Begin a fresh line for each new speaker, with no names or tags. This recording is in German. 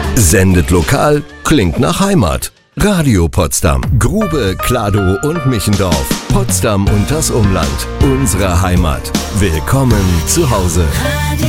Sendet lokal, klingt nach Heimat. Radio Potsdam. Grube, Kladow und Michendorf. Potsdam und das Umland. Unsere Heimat. Willkommen zu Hause.